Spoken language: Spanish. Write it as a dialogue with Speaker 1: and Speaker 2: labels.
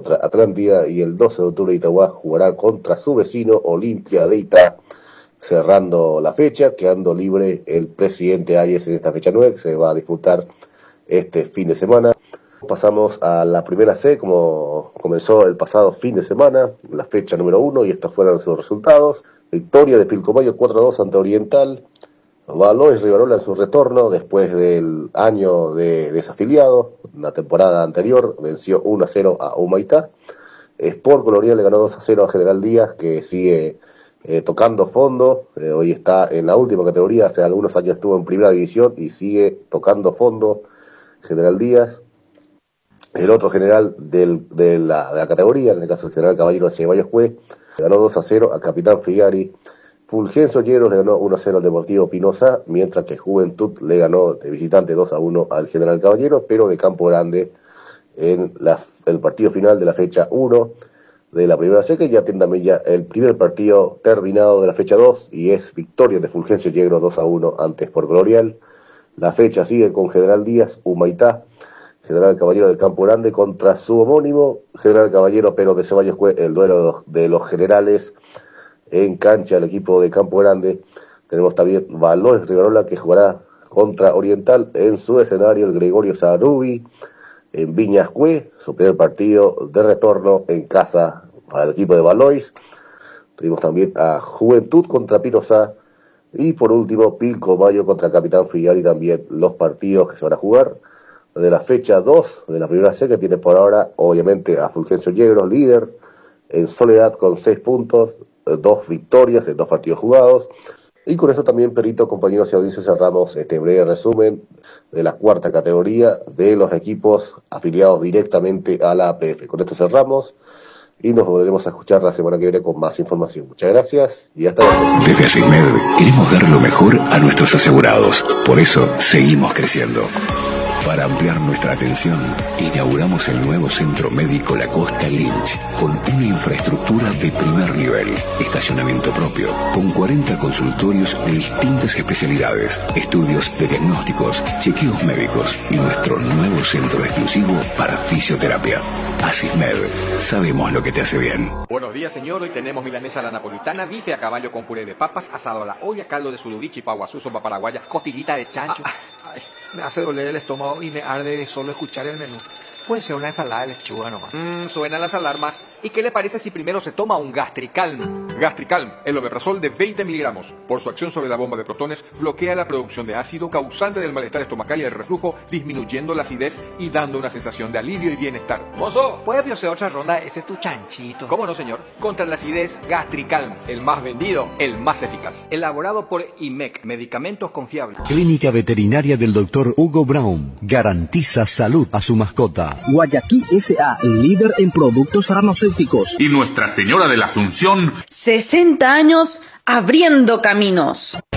Speaker 1: contra Atlántida y el 12 de octubre Itagua jugará contra su vecino Olimpia de Itá, cerrando la fecha, quedando libre el presidente Hayes en esta fecha 9 que se va a disputar este fin de semana. Pasamos a la primera C, como comenzó el pasado fin de semana, la fecha número 1, y estos fueron sus resultados. Victoria de Pilcomayo 4-2 ante Oriental. Valois Rivarola en su retorno después del año de desafiliado. La temporada anterior venció 1-0 a Humaitá. Sport Colonial le ganó 2-0 a General Díaz, que sigue tocando fondo. Hoy está en la última categoría, hace algunos años estuvo en primera división y sigue tocando fondo General Díaz. El otro general de la categoría, en el caso del General Caballero de Ceballos Cue, le ganó 2-0 a Capitán Figari. Fulgencio Lleros le ganó 1-0 al Deportivo Pinoza, mientras que Juventud le ganó de visitante 2-1 al General Caballero, pero de Campo Grande en el partido final de la fecha 1 de la primera C, que ya tiene también ya el primer partido terminado de la fecha 2, y es victoria de Fulgencio Lleros 2-1 ante Sport Colonial. La fecha sigue con General Díaz, Humaitá, General Caballero del Campo Grande contra su homónimo, General Caballero pero de Ceballos Cue, el duelo de los generales en cancha, el equipo de Campo Grande. Tenemos también Valois Rivarola, que jugará contra Oriental en su escenario, el Gregorio Sarubi, en Viñas Cue, su primer partido de retorno en casa para el equipo de Valois. Tenemos también a Juventud contra Pinoza, y por último Pilcomayo contra Capitán Figari, también los partidos que se van a jugar de la fecha 2 de la primera C, que tiene por ahora obviamente a Fulgencio Lleros, líder en soledad con 6 puntos, 2 victorias en 2 partidos jugados. Y con eso también, Perito, compañeros y audiencias, cerramos este breve resumen de la cuarta categoría de los equipos afiliados directamente a la APF. Con esto cerramos y nos volveremos a escuchar la semana que viene con más información. Muchas gracias y hasta luego.
Speaker 2: Desde Asismed queremos dar lo mejor a nuestros asegurados. Por eso seguimos creciendo. Para ampliar nuestra atención, inauguramos el nuevo Centro Médico La Costa Lynch, con una infraestructura de primer nivel, estacionamiento propio, con 40 consultorios de distintas especialidades, estudios de diagnósticos, chequeos médicos y nuestro nuevo centro exclusivo para fisioterapia. Asismed, sabemos lo que te hace bien.
Speaker 3: Buenos días, señor. Hoy tenemos milanesa a la napolitana, bife a caballo con puré de papas, asado a la olla, caldo de surubí, paguazú, sopa paraguaya, costillita de chancho.
Speaker 4: Me hace doler el estómago y me arde de solo escuchar el menú. Puede ser una ensalada de lechuga nomás.
Speaker 3: Suenan las alarmas. ¿Y qué le parece si primero se toma un Gastricalm? Gastricalm, el omeprazol de 20 miligramos. Por su acción sobre la bomba de protones, bloquea la producción de ácido causante del malestar estomacal y el reflujo, disminuyendo la acidez y dando una sensación de alivio y bienestar. ¡Mozo!
Speaker 4: ¿Puede hacer otra ronda? Ese es tu chanchito.
Speaker 3: ¿Cómo no, señor? Contra la acidez, Gastricalm, el más vendido, el más eficaz. Elaborado por IMEC, medicamentos confiables.
Speaker 5: Clínica Veterinaria del Dr. Hugo Brown garantiza salud a su mascota.
Speaker 6: Guayaquil S.A., líder en productos farmacéuticos.
Speaker 7: Y Nuestra Señora de la Asunción.
Speaker 8: 60 años abriendo caminos.